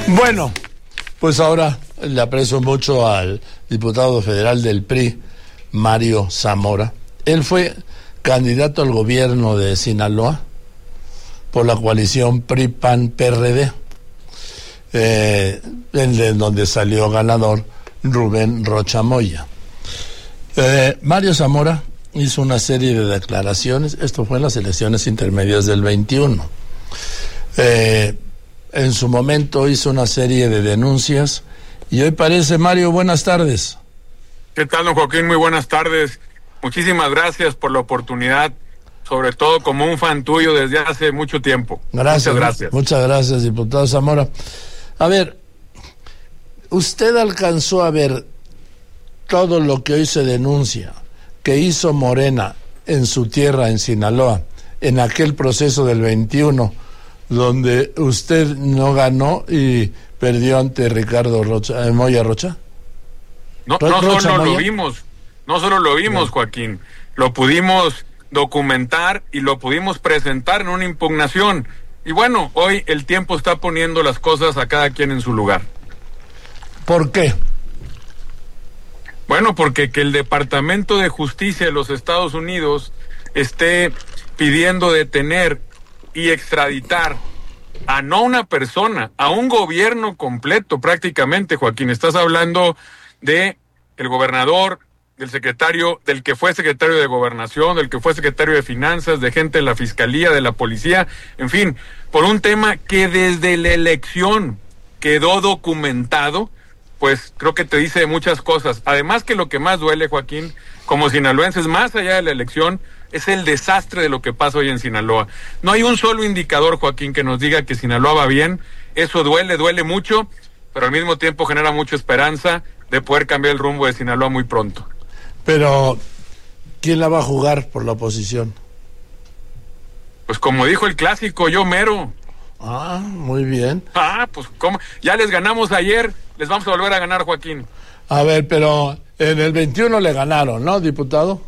Bueno, pues ahora le aprecio mucho al diputado federal del PRI, Mario Zamora. Él fue candidato al gobierno de Sinaloa por la coalición PRI-PAN-PRD, en donde salió ganador Rubén Rocha Moya. Mario Zamora hizo una serie de declaraciones, esto fue en las elecciones intermedias del 21. En su momento hizo una serie de denuncias y hoy parece, Mario, buenas tardes. ¿Qué tal, don Joaquín? Muy buenas tardes. Muchísimas gracias por la oportunidad, sobre todo como un fan tuyo desde hace mucho tiempo. Gracias. Muchas gracias. Muchas gracias, diputado Zamora. A ver, ¿usted alcanzó a ver todo lo que hoy se denuncia que hizo Morena en su tierra, en Sinaloa, en aquel proceso del 21, donde usted no ganó y perdió ante Ricardo Rocha, Moya Rocha? No solo lo vimos, Joaquín, lo pudimos documentar y lo pudimos presentar en una impugnación. Y bueno, hoy el tiempo está poniendo las cosas a cada quien en su lugar. ¿Por qué? Bueno, porque que el Departamento de Justicia de los Estados Unidos esté pidiendo detener y extraditar a no una persona, a un gobierno completo prácticamente, Joaquín. Estás hablando de el gobernador, del secretario, del que fue secretario de Gobernación, del que fue secretario de Finanzas, de gente de la Fiscalía, de la Policía, en fin, por un tema que desde la elección quedó documentado. Pues creo que te dice muchas cosas. Además que lo que más duele, Joaquín, como sinaloenses, más allá de la elección, es el desastre de lo que pasa hoy en Sinaloa. No hay un solo indicador, Joaquín, que nos diga que Sinaloa va bien. Eso duele mucho, pero al mismo tiempo genera mucha esperanza de poder cambiar el rumbo de Sinaloa muy pronto. Pero, ¿quién la va a jugar por la oposición? Pues como dijo el clásico, yo mero. Ah, muy bien. Pues ¿cómo? Ya les ganamos ayer, les vamos a volver a ganar, Joaquín. A ver, pero en el 21 le ganaron, ¿no, diputado?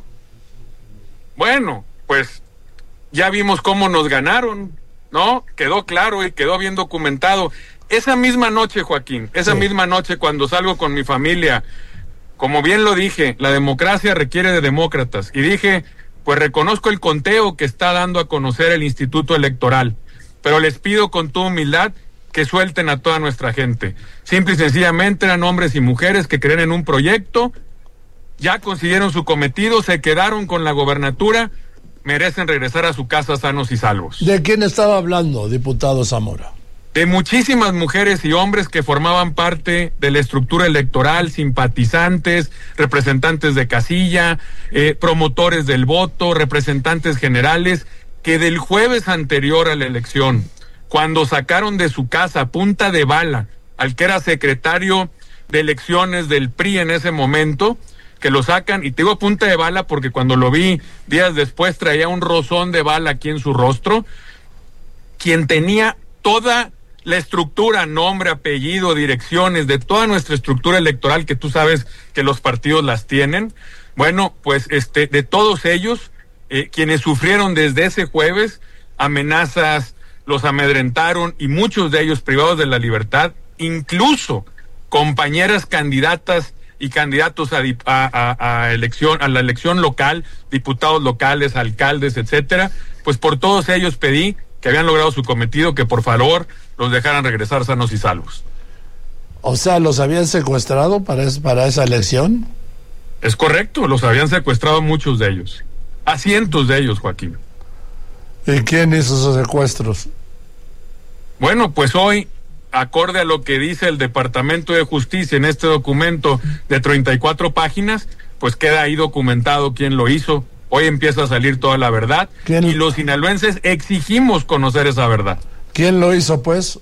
Bueno, pues ya vimos cómo nos ganaron, ¿no? Quedó claro y quedó bien documentado. Esa misma noche, Joaquín, misma noche cuando salgo con mi familia, como bien lo dije, la democracia requiere de demócratas. Y dije, pues reconozco el conteo que está dando a conocer el Instituto Electoral, pero les pido con toda humildad que suelten a toda nuestra gente. Simple y sencillamente eran hombres y mujeres que creen en un proyecto, ya consiguieron su cometido, se quedaron con la gobernatura, merecen regresar a su casa sanos y salvos. ¿De quién estaba hablando, diputado Zamora? De muchísimas mujeres y hombres que formaban parte de la estructura electoral, simpatizantes, representantes de casilla, promotores del voto, representantes generales, que del jueves anterior a la elección, cuando sacaron de su casa a punta de bala al que era secretario de elecciones del PRI en ese momento, que lo sacan, y te digo a punta de bala porque cuando lo vi días después traía un rozón de bala aquí en su rostro, quien tenía toda la estructura, nombre, apellido, direcciones, de toda nuestra estructura electoral, que tú sabes que los partidos las tienen. Bueno, pues de todos ellos, quienes sufrieron desde ese jueves amenazas, los amedrentaron y muchos de ellos privados de la libertad, incluso compañeras candidatas y candidatos a la elección local, diputados locales, alcaldes, etcétera. Pues por todos ellos pedí que habían logrado su cometido, que por favor los dejaran regresar sanos y salvos. O sea, ¿los habían secuestrado para esa elección? Es correcto, los habían secuestrado muchos de ellos. A cientos de ellos, Joaquín. ¿Y quién hizo esos secuestros? Bueno, pues hoy, acorde a lo que dice el Departamento de Justicia en este documento de 34 páginas, pues queda ahí documentado quién lo hizo. Hoy empieza a salir toda la verdad y los sinaloenses exigimos conocer esa verdad. ¿Quién lo hizo, pues?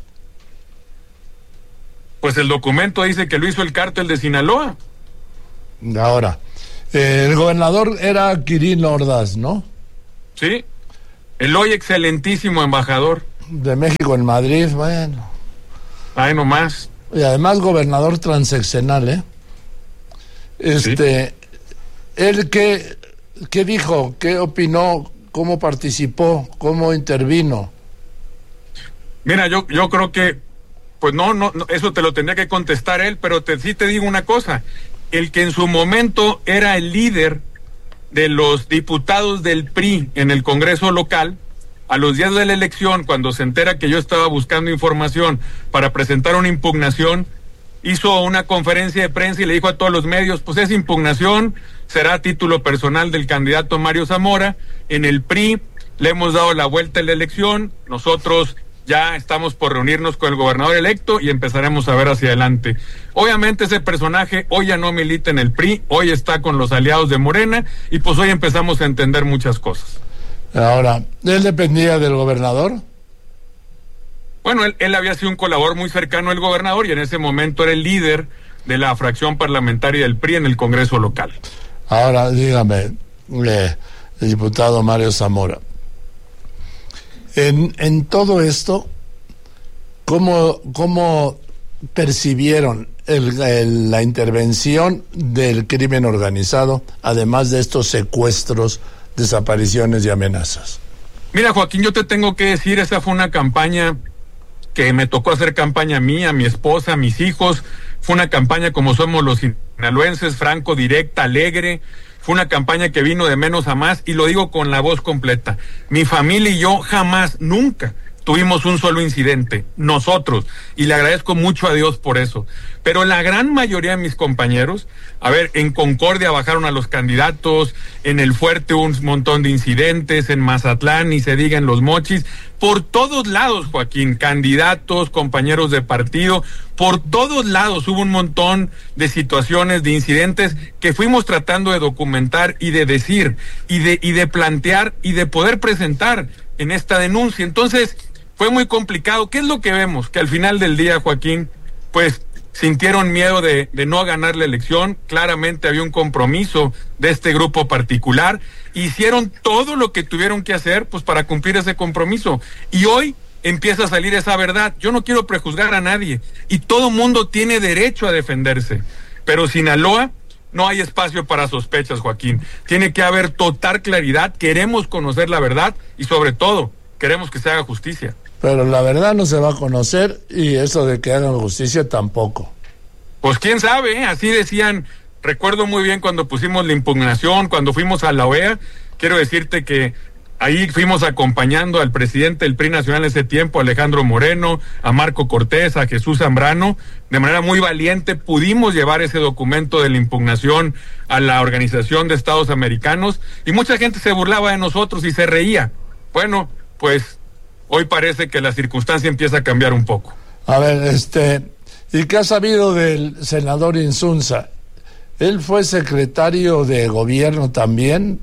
Pues el documento dice que lo hizo el cártel de Sinaloa. Ahora, el gobernador era Quirino Ordaz, ¿no? Sí, el hoy excelentísimo embajador de México en Madrid, bueno. Ay, nomás. Y además gobernador transeccional, ¿eh? Sí. ¿Él qué dijo? ¿Qué opinó? ¿Cómo participó? ¿Cómo intervino? Mira, yo creo que Pues no, eso te lo tendría que contestar él, pero sí te digo una cosa, el que en su momento era el líder de los diputados del PRI en el Congreso local, a los días de la elección, cuando se entera que yo estaba buscando información para presentar una impugnación, hizo una conferencia de prensa y le dijo a todos los medios, pues esa impugnación será a título personal del candidato Mario Zamora. En el PRI le hemos dado la vuelta a la elección, nosotros ya estamos por reunirnos con el gobernador electo y empezaremos a ver hacia adelante. Obviamente ese personaje hoy ya no milita en el PRI, hoy está con los aliados de Morena y pues hoy empezamos a entender muchas cosas. Ahora, ¿él dependía del gobernador? Bueno, él había sido un colaborador muy cercano al gobernador y en ese momento era el líder de la fracción parlamentaria del PRI en el Congreso local. Ahora, dígame, el diputado Mario Zamora, en todo esto, ¿cómo percibieron la intervención del crimen organizado, además de estos secuestros, desapariciones y amenazas? Mira, Joaquín, yo te tengo que decir, esa fue una campaña que me tocó hacer campaña a mí, a mi esposa, a mis hijos. Fue una campaña como somos los sinaloenses, franco, directa, alegre. Fue una campaña que vino de menos a más y lo digo con la voz completa. Mi familia y yo jamás, nunca tuvimos un solo incidente, nosotros, y le agradezco mucho a Dios por eso. Pero la gran mayoría de mis compañeros, a ver, en Concordia bajaron a los candidatos, en El Fuerte un montón de incidentes, en Mazatlán, ni se diga en Los Mochis, por todos lados, Joaquín, candidatos, compañeros de partido, por todos lados hubo un montón de situaciones, de incidentes que fuimos tratando de documentar y de decir, y de plantear y de poder presentar en esta denuncia. Entonces, fue muy complicado. ¿Qué es lo que vemos? Que al final del día, Joaquín, pues sintieron miedo de no ganar la elección. Claramente había un compromiso de este grupo particular. Hicieron todo lo que tuvieron que hacer pues para cumplir ese compromiso. Y hoy empieza a salir esa verdad. Yo no quiero prejuzgar a nadie y todo mundo tiene derecho a defenderse. Pero Sinaloa no hay espacio para sospechas, Joaquín. Tiene que haber total claridad. Queremos conocer la verdad y sobre todo queremos que se haga justicia. Pero la verdad no se va a conocer y eso de que hagan justicia tampoco. Pues quién sabe, así decían. Recuerdo muy bien cuando pusimos la impugnación, cuando fuimos a la OEA. Quiero decirte que ahí fuimos acompañando al presidente del PRI nacional en ese tiempo, Alejandro Moreno, a Marco Cortés, a Jesús Zambrano. De manera muy valiente pudimos llevar ese documento de la impugnación a la Organización de Estados Americanos y mucha gente se burlaba de nosotros y se reía. Bueno, pues hoy parece que la circunstancia empieza a cambiar un poco. A ver, ¿y qué ha sabido del senador Insunza? ¿Él fue secretario de gobierno también?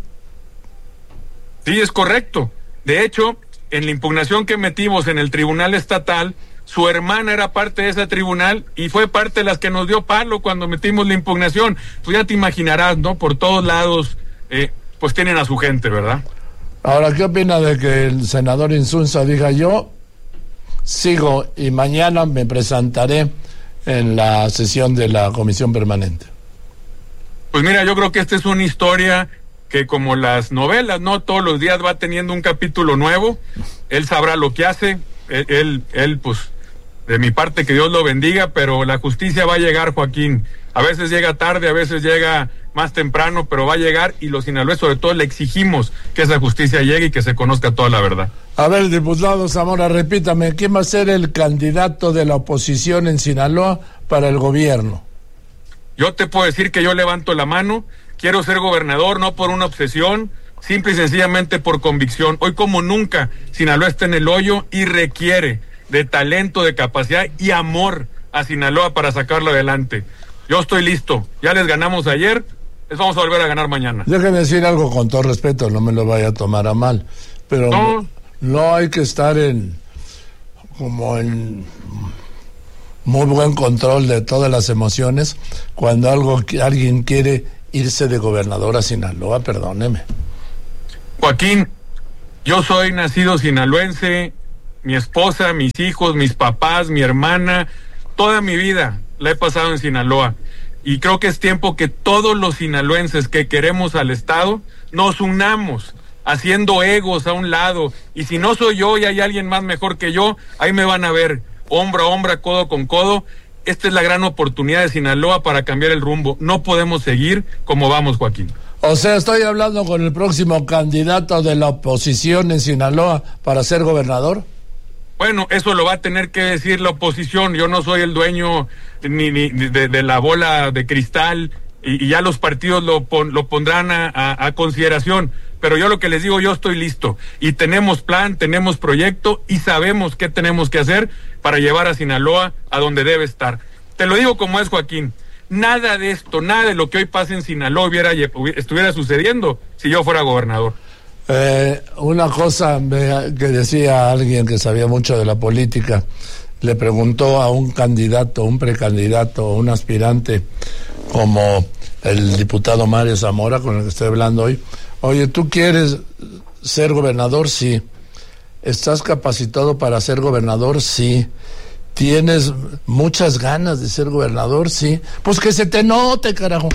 Sí, es correcto. De hecho, en la impugnación que metimos en el Tribunal Estatal, su hermana era parte de ese tribunal y fue parte de las que nos dio palo cuando metimos la impugnación. Pues ya te imaginarás, ¿no? Por todos lados, pues tienen a su gente, ¿verdad? Ahora, ¿qué opina de que el senador Insunza diga yo sigo y mañana me presentaré en la sesión de la Comisión Permanente? Pues mira, yo creo que esta es una historia que como las novelas, ¿no? Todos los días va teniendo un capítulo nuevo. Él sabrá lo que hace. Él, pues, de mi parte, que Dios lo bendiga, pero la justicia va a llegar, Joaquín. A veces llega tarde, a veces llega más temprano, pero va a llegar y los sinaloenses sobre todo le exigimos que esa justicia llegue y que se conozca toda la verdad. A ver, diputado Zamora, repítame, ¿quién va a ser el candidato de la oposición en Sinaloa para el gobierno? Yo te puedo decir que yo levanto la mano, quiero ser gobernador, no por una obsesión, simple y sencillamente por convicción. Hoy como nunca, Sinaloa está en el hoyo y requiere de talento, de capacidad y amor a Sinaloa para sacarlo adelante. Yo estoy listo, ya les ganamos ayer, les vamos a volver a ganar mañana. Déjeme decir algo con todo respeto, no me lo vaya a tomar a mal, pero no hay que estar en muy buen control de todas las emociones cuando alguien quiere irse de gobernador a Sinaloa, perdóneme. Joaquín, yo soy nacido sinaloense, mi esposa, mis hijos, mis papás, mi hermana, toda mi vida la he pasado en Sinaloa. Y creo que es tiempo que todos los sinaloenses que queremos al Estado nos unamos, haciendo egos a un lado. Y si no soy yo y hay alguien más mejor que yo, ahí me van a ver. hombro a hombro, codo con codo. Esta es la gran oportunidad de Sinaloa para cambiar el rumbo. No podemos seguir como vamos, Joaquín. O sea, estoy hablando con el próximo candidato de la oposición en Sinaloa para ser gobernador. Bueno, eso lo va a tener que decir la oposición. Yo no soy el dueño ni de la bola de cristal y ya los partidos lo pondrán a consideración. Pero yo lo que les digo, yo estoy listo y tenemos plan, tenemos proyecto y sabemos qué tenemos que hacer para llevar a Sinaloa a donde debe estar. Te lo digo como es, Joaquín. Nada de esto, nada de lo que hoy pasa en Sinaloa estuviera sucediendo si yo fuera gobernador. Una cosa que decía alguien que sabía mucho de la política, le preguntó a un candidato, un precandidato, un aspirante como el diputado Mario Zamora, con el que estoy hablando hoy: oye, ¿tú quieres ser gobernador? Sí. ¿Estás capacitado para ser gobernador? Sí. ¿Tienes muchas ganas de ser gobernador? Sí. Pues que se te note, carajo.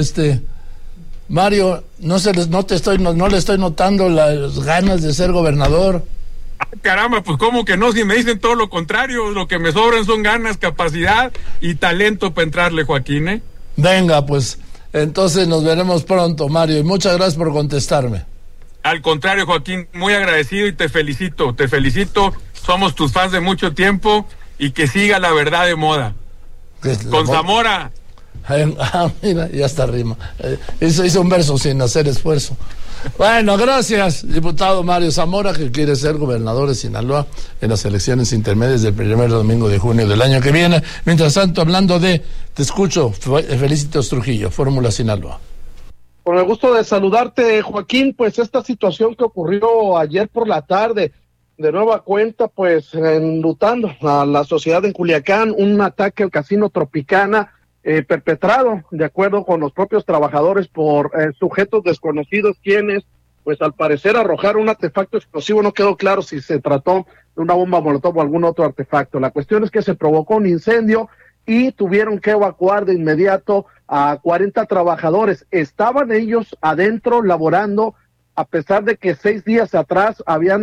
Mario, no le estoy notando las ganas de ser gobernador. Caramba, pues cómo que no, si me dicen todo lo contrario, lo que me sobran son ganas, capacidad y talento para entrarle, Joaquín, ¿eh? Venga, pues, entonces nos veremos pronto, Mario, y muchas gracias por contestarme. Al contrario, Joaquín, muy agradecido y te felicito, somos tus fans de mucho tiempo y que siga la verdad de moda. Con Zamora. Mira, ya está rima. Hizo un verso sin hacer esfuerzo. Bueno, gracias, diputado Mario Zamora, que quiere ser gobernador de Sinaloa en las elecciones intermedias del primer domingo de junio del año que viene. Mientras tanto, hablando te escucho, Felicitos Trujillo, Fórmula Sinaloa. Con el gusto de saludarte, Joaquín. Pues esta situación que ocurrió ayer por la tarde, de nueva cuenta, pues enlutando a la sociedad en Culiacán, un ataque al casino Tropicana, perpetrado, de acuerdo con los propios trabajadores, por sujetos desconocidos, quienes, pues al parecer, arrojaron un artefacto explosivo. No quedó claro si se trató de una bomba molotov o algún otro artefacto. La cuestión es que se provocó un incendio y tuvieron que evacuar de inmediato a 40 trabajadores. Estaban ellos adentro laborando, a pesar de que 6 días atrás se había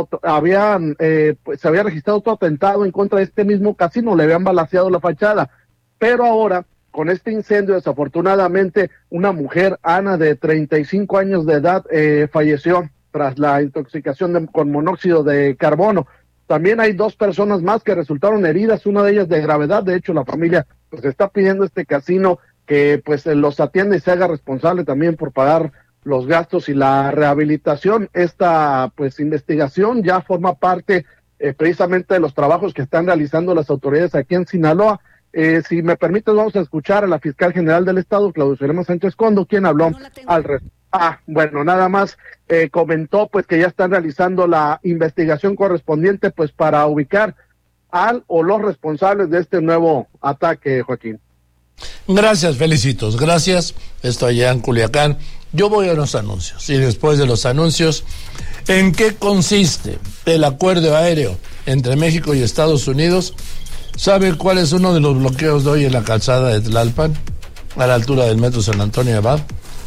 registrado otro atentado en contra de este mismo casino, le habían balaceado la fachada. Pero ahora, con este incendio, desafortunadamente, una mujer, Ana, de 35 años de edad, falleció tras la intoxicación con monóxido de carbono. También hay 2 personas más que resultaron heridas, una de ellas de gravedad. De hecho, la familia pues está pidiendo a este casino que pues los atienda y se haga responsable también por pagar los gastos y la rehabilitación. Esta pues investigación ya forma parte precisamente de los trabajos que están realizando las autoridades aquí en Sinaloa. Si me permites, vamos a escuchar a la fiscal general del estado, Claudia Sheinbaum Sánchez Condo, quien habló al respecto. Bueno, nada más comentó pues que ya están realizando la investigación correspondiente pues para ubicar al o los responsables de este nuevo ataque, Joaquín. Gracias, Felicitos, gracias. Esto allá en Culiacán. Yo voy a los anuncios y después de los anuncios, ¿en qué consiste el acuerdo aéreo entre México y Estados Unidos? ¿Sabe cuál es uno de los bloqueos de hoy en la calzada de Tlalpan, a la altura del metro San Antonio Abad?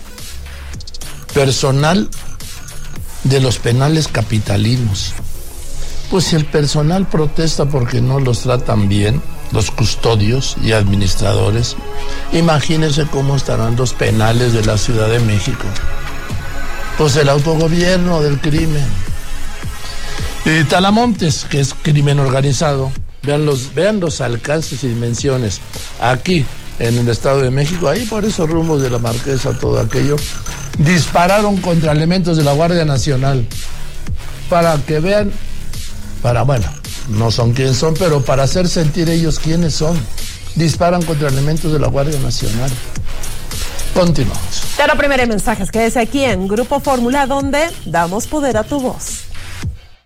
Personal de los penales capitalinos. Pues si el personal protesta porque no los tratan bien, los custodios y administradores, imagínense cómo estarán los penales de la Ciudad de México. Pues el autogobierno del crimen. Talamontes, que es crimen organizado. Vean los alcances y dimensiones. Aquí, en el Estado de México, ahí por esos rumbos de la Marquesa, todo aquello, dispararon contra elementos de la Guardia Nacional. Para que vean, no son quién son, pero para hacer sentir ellos quiénes son. Disparan contra elementos de la Guardia Nacional. Continuamos. Pero primero mensajes, quédese aquí en Grupo Fórmula, donde damos poder a tu voz.